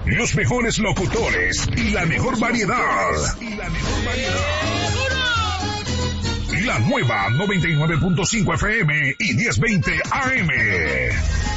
los mejores locutores y la mejor variedad. La nueva 99.5 FM y 1020 AM.